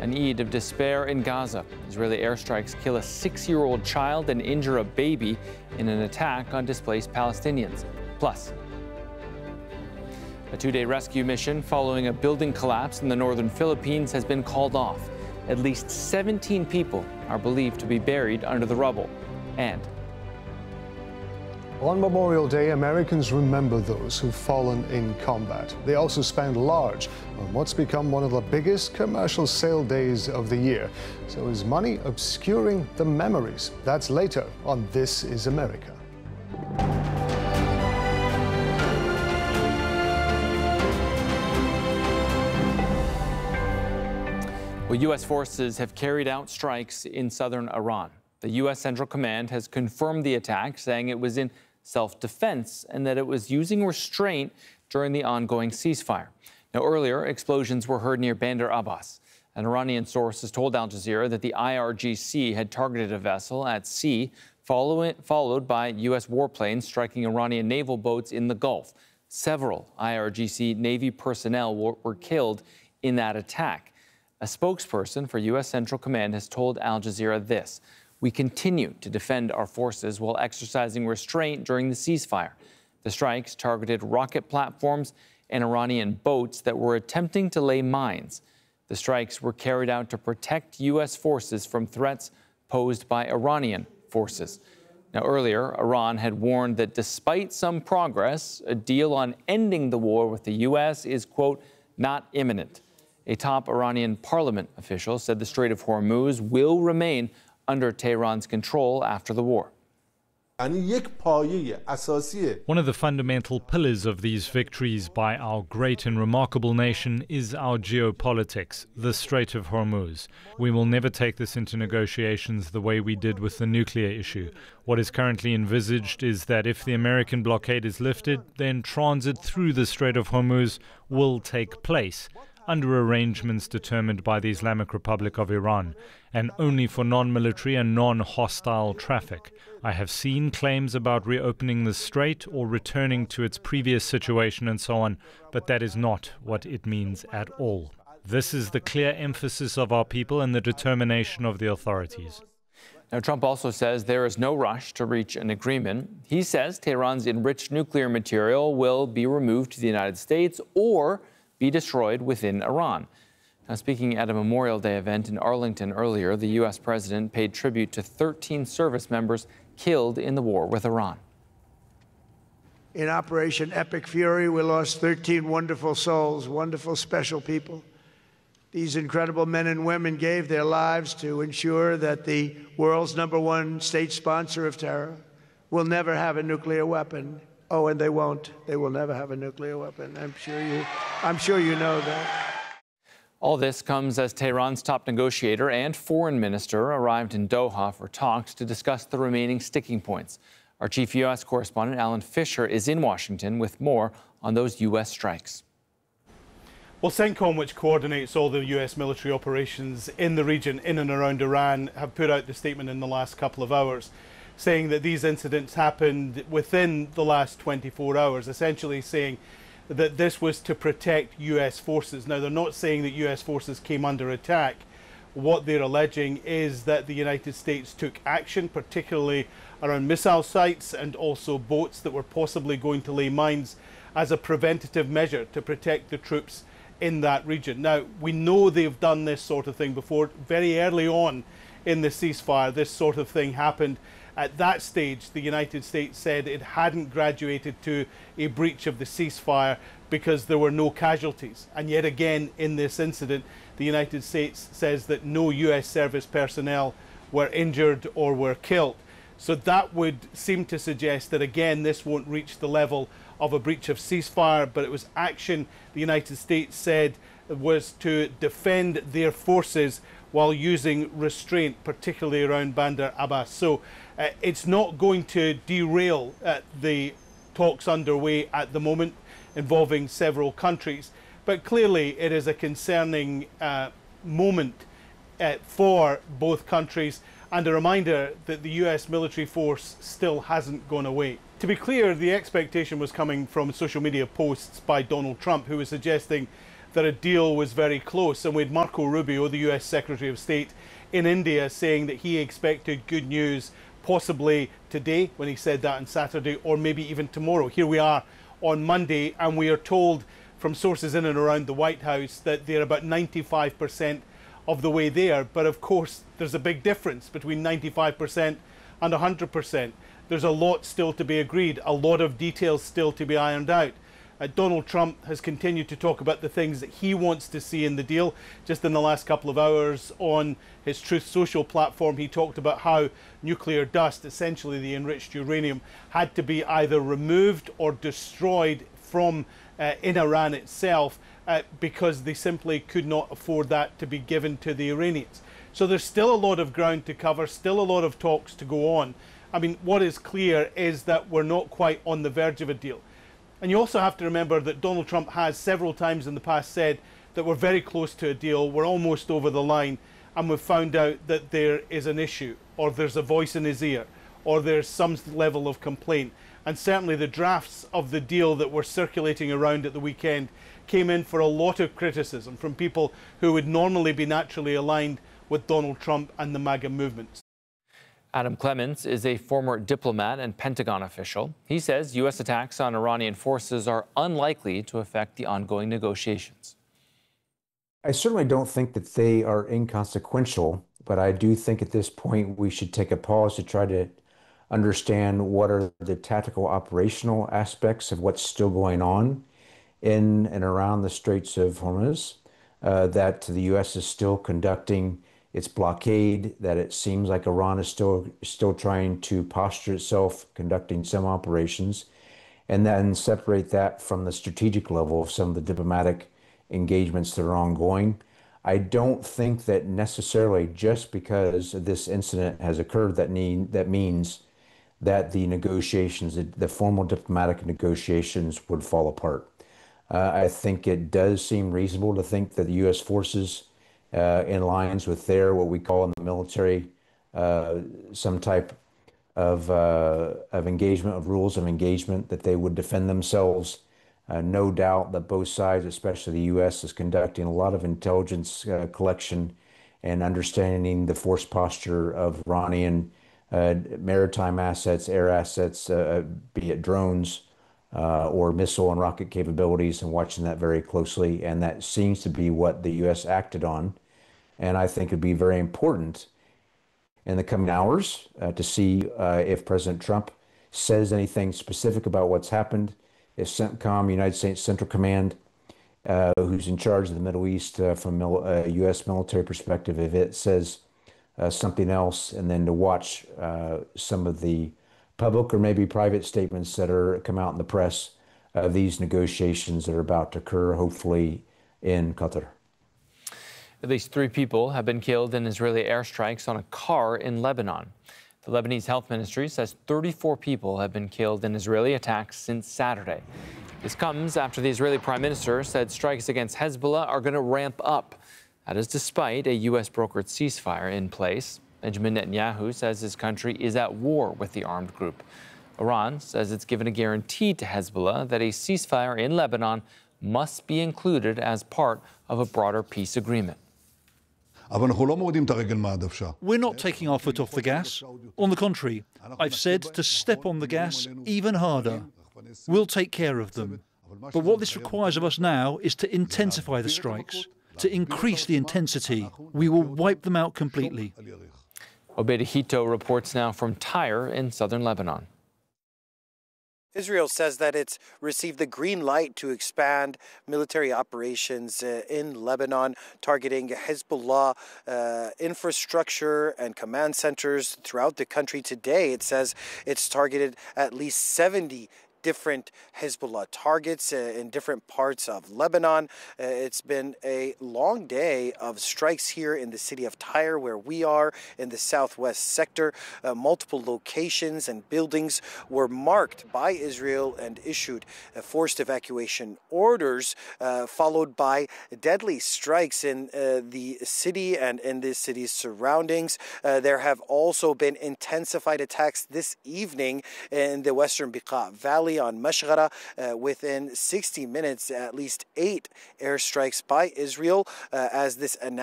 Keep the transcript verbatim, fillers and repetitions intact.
An Eid of despair in Gaza. Israeli airstrikes kill a six-year-old child and injure a baby in an attack on displaced Palestinians. Plus, a two-day rescue mission following a building collapse in the northern Philippines has been called off. At least seventeen people are believed to be buried under the rubble. And on Memorial Day, Americans remember those who've fallen in combat. They also spend large on what's become one of the biggest commercial sale days of the year. So is money obscuring the memories? That's later on This Is America. Well, U S forces have carried out strikes in southern Iran. The U S Central Command has confirmed the attack, saying it was in self-defense and that it was using restraint during the ongoing ceasefire. Now, earlier, explosions were heard near Bandar Abbas. An Iranian source has told Al Jazeera that the I R G C had targeted a vessel at sea, follow followed by U S warplanes striking Iranian naval boats in the Gulf. Several I R G C Navy personnel were, were killed in that attack. A spokesperson for U S Central Command has told Al Jazeera this: "We continue to defend our forces while exercising restraint during the ceasefire. The strikes targeted rocket platforms and Iranian boats that were attempting to lay mines. The strikes were carried out to protect U S forces from threats posed by Iranian forces." Now, earlier, Iran had warned that despite some progress, a deal on ending the war with the U S is, quote, not imminent. A top Iranian parliament official said the Strait of Hormuz will remain under Tehran's control after the war. One of the fundamental pillars of these victories by our great and remarkable nation is our geopolitics, the Strait of Hormuz. We will never take this into negotiations the way we did with the nuclear issue. What is currently envisaged is that if the American blockade is lifted, then transit through the Strait of Hormuz will take place, under arrangements determined by the Islamic Republic of Iran, and only for non-military and non-hostile traffic. I have seen claims about reopening the strait or returning to its previous situation and so on, but that is not what it means at all. This is the clear emphasis of our people and the determination of the authorities. Now, Trump also says there is no rush to reach an agreement. He says Tehran's enriched nuclear material will be removed to the United States or be destroyed within Iran. Now, speaking at a Memorial Day event in Arlington earlier, the U S president paid tribute to thirteen service members killed in the war with Iran. In Operation Epic Fury, we lost thirteen wonderful souls, wonderful, special people. These incredible men and women gave their lives to ensure that the world's number one state sponsor of terror will never have a nuclear weapon. Oh, and they won't. They will never have a nuclear weapon. I'm sure you, I'm sure you know that. All this comes as Tehran's top negotiator and foreign minister arrived in Doha for talks to discuss the remaining sticking points. Our chief U S correspondent, Alan Fisher, is in Washington with more on those U S strikes. Well, CENTCOM, which coordinates all the U S military operations in the region, in and around Iran, have put out the statement in the last couple of hours, saying that these incidents happened within the last twenty-four hours, essentially saying that this was to protect U S forces. Now, they're not saying that U S forces came under attack. What they're alleging is that the United States took action, particularly around missile sites and also boats that were possibly going to lay mines as a preventative measure to protect the troops in that region. Now, we know they've done this sort of thing before. Very early on in the ceasefire, this sort of thing happened. At that stage, the United States said it hadn't graduated to a breach of the ceasefire because there were no casualties. And yet again, in this incident, the United States says that no U S service personnel were injured or were killed. So that would seem to suggest that, again, this won't reach the level of a breach of ceasefire, but it was action the United States said was to defend their forces while using restraint, particularly around Bandar Abbas. So uh, it's not going to derail uh, the talks underway at the moment involving several countries, but clearly it is a concerning uh, moment uh, for both countries, and a reminder that the U S military force still hasn't gone away. To be clear, the expectation was coming from social media posts by Donald Trump, who was suggesting that a deal was very close. And we had Marco Rubio, the U S Secretary of State in India, saying that he expected good news possibly today, when he said that on Saturday, or maybe even tomorrow. Here we are on Monday, and we are told from sources in and around the White House that they're about ninety-five percent of the way there. But of course, there's a big difference between ninety-five percent and one hundred percent. There's a lot still to be agreed, a lot of details still to be ironed out. Uh, Donald Trump has continued to talk about the things that he wants to see in the deal. Just in the last couple of hours on his Truth Social platform, he talked about how nuclear dust, essentially the enriched uranium, had to be either removed or destroyed from uh, in Iran itself uh, because they simply could not afford that to be given to the Iranians. So there's still a lot of ground to cover, still a lot of talks to go on. I mean, what is clear is that we're not quite on the verge of a deal. And you also have to remember that Donald Trump has several times in the past said that we're very close to a deal, we're almost over the line, and we've found out that there is an issue, or there's a voice in his ear, or there's some level of complaint. And certainly the drafts of the deal that were circulating around at the weekend came in for a lot of criticism from people who would normally be naturally aligned with Donald Trump and the MAGA movement. Adam Clements is a former diplomat and Pentagon official. He says U S attacks on Iranian forces are unlikely to affect the ongoing negotiations. I certainly don't think that they are inconsequential, but I do think at this point we should take a pause to try to understand what are the tactical operational aspects of what's still going on in and around the Straits of Hormuz, uh, that the U S is still conducting its blockade, that it seems like Iran is still still trying to posture itself, conducting some operations, and then separate that from the strategic level of some of the diplomatic engagements that are ongoing. I don't think that necessarily just because this incident has occurred that need that means that the negotiations, the formal diplomatic negotiations, would fall apart. Uh, I think it does seem reasonable to think that the U S forces, Uh, in lines with their, what we call in the military, uh, some type of, uh, of engagement, of rules of engagement, that they would defend themselves. Uh, no doubt that both sides, especially the U S, is conducting a lot of intelligence uh, collection and understanding the force posture of Iranian uh, maritime assets, air assets, uh, be it drones uh, or missile and rocket capabilities, and watching that very closely. And that seems to be what the U S acted on. And I think it'd be very important in the coming hours uh, to see uh, if President Trump says anything specific about what's happened, if CENTCOM, United States Central Command, uh, who's in charge of the Middle East uh, from a uh, U S military perspective, if it says uh, something else, and then to watch uh, some of the public or maybe private statements that are come out in the press of these negotiations that are about to occur, hopefully in Qatar. At least three people have been killed in Israeli airstrikes on a car in Lebanon. The Lebanese Health Ministry says thirty-four people have been killed in Israeli attacks since Saturday. This comes after the Israeli Prime Minister said strikes against Hezbollah are going to ramp up. That is despite a U S brokered ceasefire in place. Benjamin Netanyahu says his country is at war with the armed group. Iran says it's given a guarantee to Hezbollah that a ceasefire in Lebanon must be included as part of a broader peace agreement. We're not taking our foot off the gas. On the contrary, I've said to step on the gas even harder. We'll take care of them. But what this requires of us now is to intensify the strikes, to increase the intensity. We will wipe them out completely. Obeid Hito reports now from Tyre in southern Lebanon. Israel says that it's received the green light to expand military operations uh, in Lebanon, targeting Hezbollah uh, infrastructure and command centers throughout the country. Today, it says it's targeted at least seventy different Hezbollah targets uh, in different parts of Lebanon. Uh, it's been a long day of strikes here in the city of Tyre, where we are in the southwest sector. Uh, multiple locations and buildings were marked by Israel and issued uh, forced evacuation orders, uh, followed by deadly strikes in uh, the city and in the city's surroundings. Uh, there have also been intensified attacks this evening in the western Bekaa Valley recently on Mashghara. Uh, within sixty minutes, at least eight airstrikes by Israel uh, as this announcement.